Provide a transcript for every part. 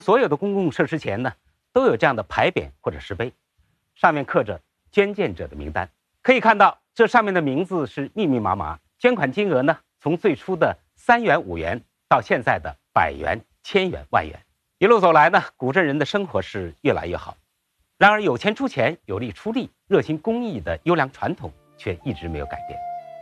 所有的公共设施前呢，都有这样的牌匾或者石碑，上面刻着捐献者的名单。可以看到，这上面的名字是密密麻麻，捐款金额呢，从最初的3元、5元，到现在的100元、1000元、10000元。一路走来呢，古镇人的生活是越来越好。然而，有钱出钱，有力出力，热心公益的优良传统却一直没有改变。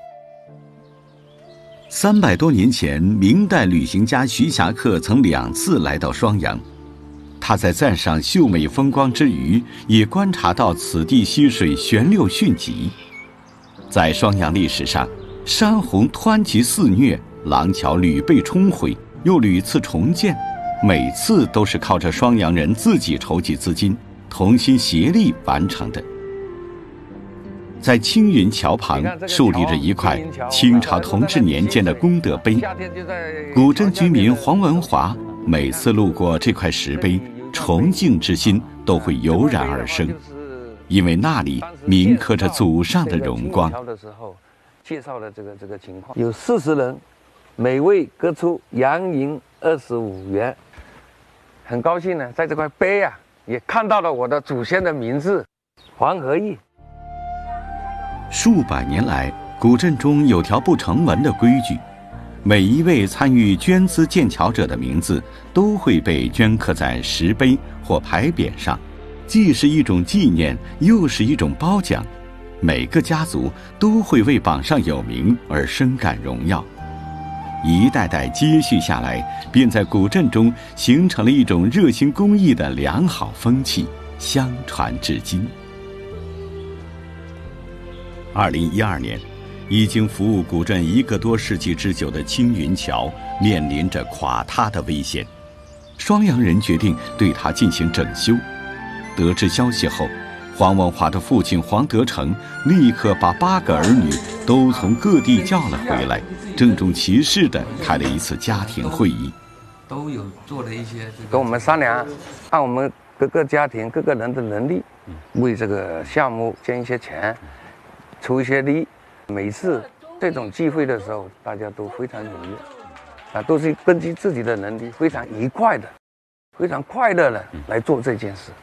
300多年前，明代旅行家徐霞客曾2次来到双阳。他在赞赏秀美风光之余，也观察到此地溪水旋流迅疾。在双阳历史上，山洪湍急肆虐，廊桥屡被冲毁，又屡次重建，每次都是靠着双阳人自己筹集资金，同心协力完成的。在青云桥旁竖立着一块清朝同治年间的功德碑，古镇居民黄文华每次路过这块石碑，崇敬之心都会油然而生，因为那里铭刻着祖上的荣光。 介绍了这个情况，有40人，每位各出洋银25元。很高兴呢，在这块碑啊，也看到了我的祖先的名字黄和义。 数百年来，古镇中有条不成文的规矩，每一位参与捐资建桥者的名字都会被镌刻在石碑或牌匾上，既是一种纪念，又是一种褒奖。每个家族都会为榜上有名而深感荣耀。一代代接续下来，便在古镇中形成了一种热心公益的良好风气，相传至今。2012年，已经服务古镇1个多世纪之久的青云桥面临着垮塌的危险，双阳人决定对它进行整修。得知消息后，黄文华的父亲黄德成立刻把8个儿女都从各地叫了回来，郑重其事地开了一次家庭会议， 都有做了一些跟我们商量，按我们各个家庭各个人的能力，为这个项目捐一些钱，出一些力。每次这种聚会的时候，大家都非常踊跃，都是根据自己的能力，非常愉快的、非常快乐的来做这件事。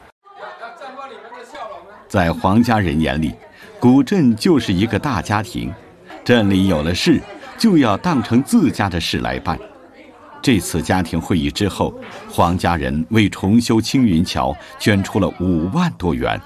在黄家人眼里，古镇就是一个大家庭，镇里有了事，就要当成自家的事来办。这次家庭会议之后，黄家人为重修青云桥捐出了5万多元。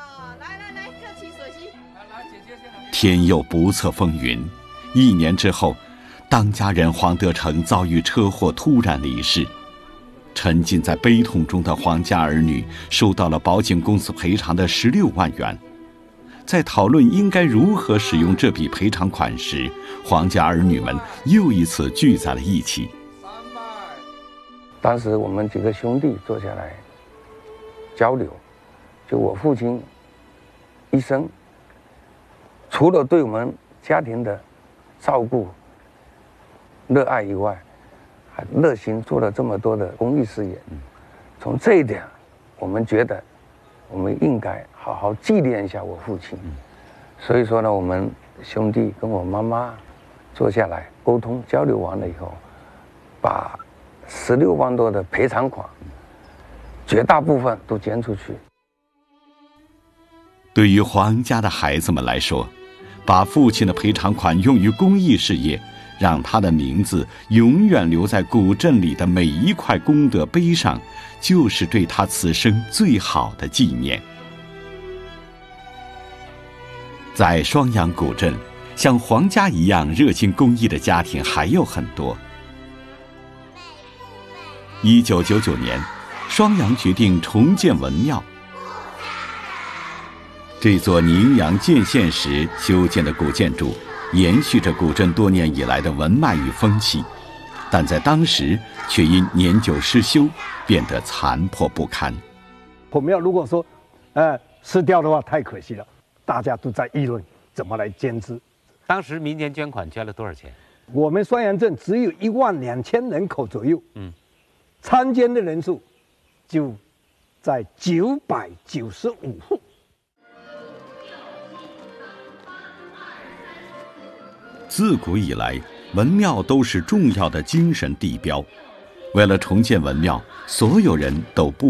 天又不测风云，1年之后，当家人黄德成遭遇车祸突然离世。沉浸在悲痛中的黄家儿女收到了保险公司赔偿的16万元。在讨论应该如何使用这笔赔偿款时，黄家儿女们又一次聚在了一起。 当时我们几个兄弟坐下来交流，就我父亲一生除了对我们家庭的照顾、热爱以外，还热心做了这么多的公益事业。从这一点，我们觉得我们应该好好纪念一下我父亲。所以说呢，我们兄弟跟我妈妈坐下来沟通交流完了以后，把16万多的赔偿款，绝大部分都捐出去。 对于黄家的孩子们来说，把父亲的赔偿款用于公益事业，让他的名字永远留在古镇里的每一块功德碑上，就是对他此生最好的纪念。在双阳古镇，像黄家一样热心公益的家庭还有很多。1999年，双阳决定重建文庙。这座宁阳建县时修建的古建筑，延续着古镇多年以来的文脉与风气，但在当时却因年久失修，变得残破不堪。 我们要如果说，失掉的话，太可惜了。大家都在议论怎么来捐资。 当时民间捐款捐了多少钱？ 我们双阳镇只有12000人口左右，参捐的人数就在995户。 自古以来，文庙都是重要的精神地标， 为了重建文庙，所有人都不